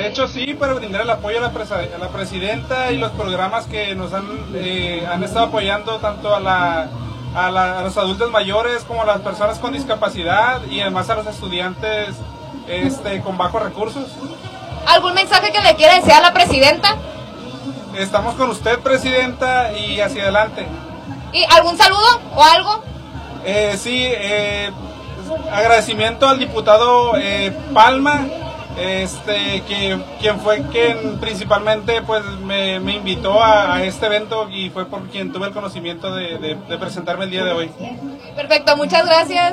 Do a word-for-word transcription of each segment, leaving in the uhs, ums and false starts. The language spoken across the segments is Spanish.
De hecho sí, para brindar el apoyo a la, presa, a la presidenta y los programas que nos han, eh, han estado apoyando tanto a, la, a, la, a los adultos mayores como a las personas con discapacidad y además a los estudiantes este, con bajos recursos. ¿Algún mensaje que le quiera decir a la presidenta? Estamos con usted, presidenta, y hacia adelante. ¿Y algún saludo o algo? Eh, sí, eh, agradecimiento al diputado eh, Palma, este, que, quien fue quien principalmente pues me, me invitó a, a este evento y fue por quien tuve el conocimiento de, de, de presentarme el día de hoy. Perfecto, muchas gracias.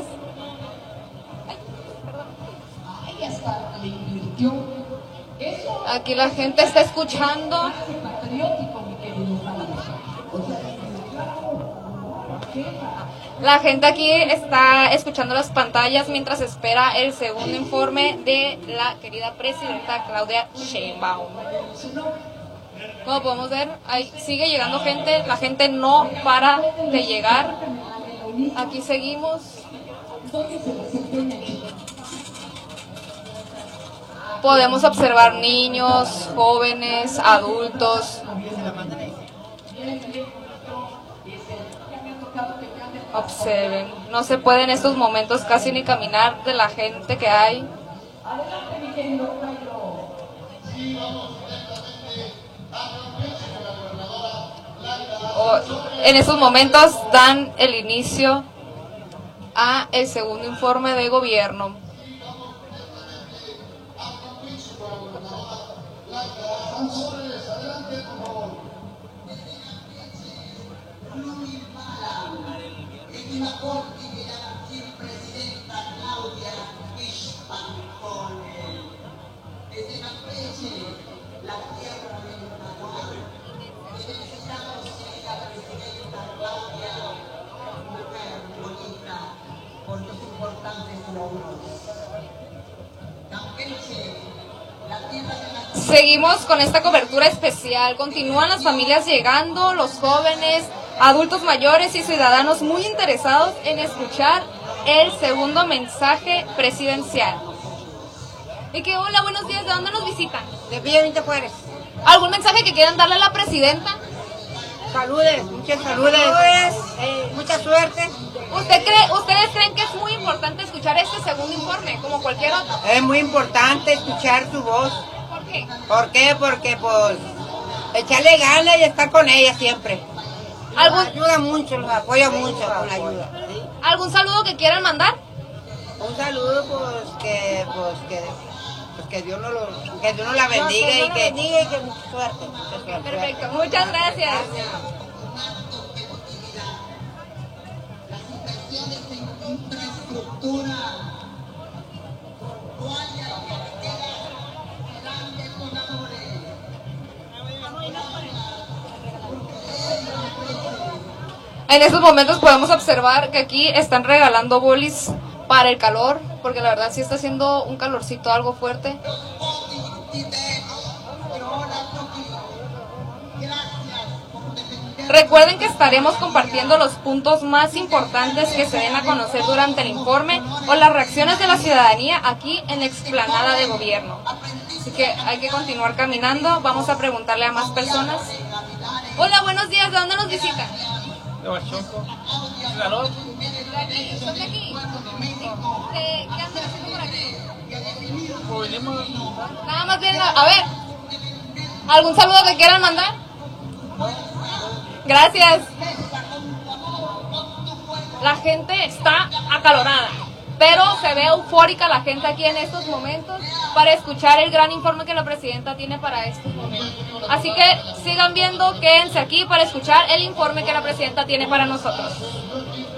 Aquí la gente está escuchando. La gente aquí está escuchando las pantallas mientras espera el segundo informe de la querida presidenta Claudia Sheinbaum. Como podemos ver, ahí sigue llegando gente, la gente no para de llegar. Aquí seguimos. Podemos observar niños, jóvenes, adultos. Observen, no se puede en estos momentos casi ni caminar de la gente que hay. Oh, en estos momentos dan el inicio a el segundo informe de gobierno. Seguimos con esta cobertura especial. Continúan las familias llegando, los jóvenes, adultos mayores y ciudadanos muy interesados en escuchar el segundo mensaje presidencial. Y que hola, buenos días, ¿de dónde nos visitan? De Villa Benito Juárez. ¿Algún mensaje que quieran darle a la presidenta? Saludes, muchas saludes, saludes eh, mucha suerte. ¿Usted cree, ¿Ustedes creen que es muy importante escuchar este segundo informe, como cualquier otro? Es muy importante escuchar su voz. ¿Por qué? ¿Por qué? Porque pues echarle ganas y estar con ella siempre. ¿Algún... Nos ayuda mucho, nos apoya mucho con la ayuda. ¿Sí? ¿Algún saludo que quieran mandar? Un saludo pues que pues que pues que Dios nos lo, que Dios nos la bendiga, no, que Dios y que bendiga y que mucha suerte, mucha suerte. Perfecto, muchas gracias. gracias. En estos momentos podemos observar que aquí están regalando bolis para el calor, porque la verdad sí está haciendo un calorcito algo fuerte. Recuerden que estaremos compartiendo los puntos más importantes que se den a conocer durante el informe o las reacciones de la ciudadanía aquí en la explanada de gobierno. Así que hay que continuar caminando. Vamos a preguntarle a más personas. Hola, buenos días. ¿De dónde nos visitan? De Huachoco. ¿Sinaloa? ¿De aquí? ¿Son de aquí? ¿Qué, ¿Qué andan haciendo por aquí? Pues venimos... Nada más bien, a ver, ¿algún saludo que quieran mandar? Gracias. La gente está acalorada, pero se ve eufórica la gente aquí en estos momentos para escuchar el gran informe que la presidenta tiene para estos momentos. Así que sigan viendo, quédense aquí para escuchar el informe que la presidenta tiene para nosotros.